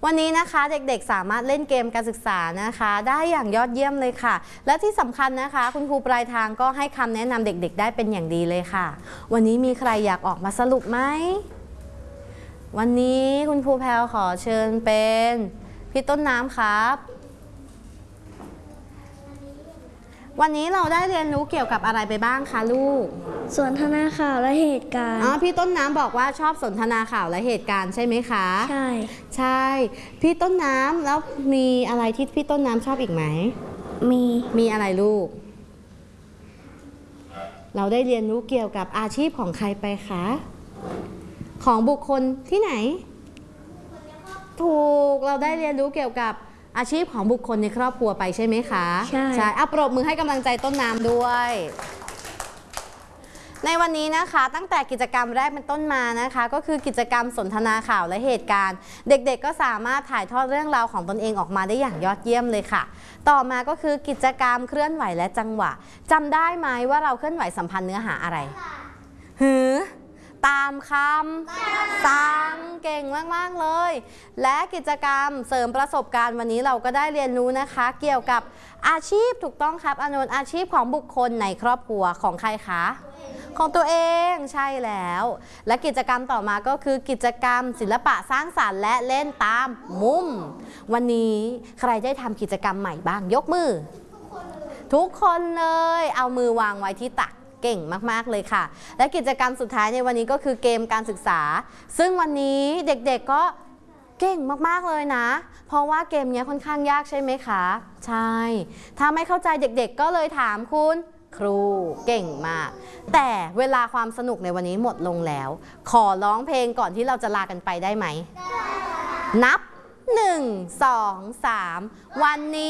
วันนี้นะคะเด็กๆสามารถเล่นเกมการศึกษานะคะได้อย่างยอดเยี่ยมเลยค่ะและที่สำคัญนะคะคุณครูปลายทางก็ให้คำแนะนำเด็กๆได้เป็นอย่างดีเลยค่ะวันนี้มีใครอยากออกมาสรุปไหมวันนี้คุณครูแพรวขอเชิญเป็นพี่ต้นน้ำครับวันนี้เราได้เรียนรู้เกี่ยวกับอะไรไปบ้างคะลูกสนทนาข่าวและเหตุการณ์พี่ต้นน้ำบอกว่าชอบสนทนาข่าวและเหตุการณ์ใช่ไหมคะใช่พี่ต้นน้ำแล้วมีอะไรที่พี่ต้นน้ำชอบอีกไหมมีอะไรลูกเราได้เรียนรู้เกี่ยวกับอาชีพของใครไปคะของบุคคลที่ไหนถูกเราได้เรียนรู้เกี่ยวกับอาชีพของบุคคลในครอบครัวไปใช่ไหมคะใช่ปรบมือให้กำลังใจต้นน้ำด้วยในวันนี้นะคะตั้งแต่กิจกรรมแรกเป็นต้นมานะคะก็คือกิจกรรมสนทนาข่าวและเหตุการณ์เด็กๆก็สามารถถ่ายทอดเรื่องราวของตนเองออกมาได้อย่างยอดเยี่ยมเลยค่ะต่อมาก็คือกิจกรรมเคลื่อนไหวและจังหวะจำได้ไหมว่าเราเคลื่อนไหวสัมพันธ์เนื้อหาอะไรตามคำสั่งเก่งมากๆเลยและกิจกรรมเสริมประสบการณ์วันนี้เราก็ได้เรียนรู้นะคะเกี่ยวกับอาชีพถูกต้องครับอนุอาชีพของบุคคลในครอบครัวของใครคะของตัวเองใช่แล้วและกิจกรรมต่อมาก็คือกิจกรรมศิลปะสร้างสรรค์และเล่นตามมุมวันนี้ใครได้ทำกิจกรรมใหม่บ้างยกมือทุกคนเลยเอามือวางไว้ที่ตักเก่งมากๆเลยค่ะและกิจกรรมสุดท้ายในวันนี้ก็คือเกมการศึกษาซึ่งวันนี้เด็กๆก็เก่งมากๆเลยนะเพราะว่าเกมนี้ค่อนข้างยากใช่ไหมคะใช่ถ้าไม่เข้าใจเด็กๆก็เลยถามคุณครูเก่งมากแต่เวลาความสนุกในวันนี้หมดลงแล้วขอร้องเพลงก่อนที่เราจะลากันไปได้ไหมนับ1 2 3วันนี้